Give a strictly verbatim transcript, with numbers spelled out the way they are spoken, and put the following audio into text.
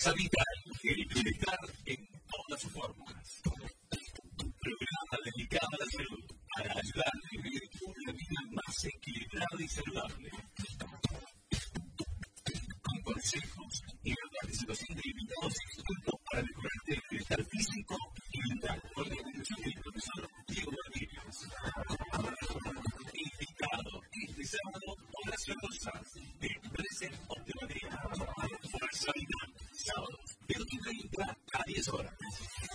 Fuerza Vital, el bienestar en todas sus formas. Programa dedicado a la salud para ayudar a vivir una vida más equilibrada y saludable. Con consejos y la participación de invitados expertos para mejorar el bienestar físico y mental. Con la conducción del profesor Diego Martínez. Invitado este sábado, Horacio Rosas, de Present Optometría. Fuerza Vital, sábados de ocho y treinta a diez horas.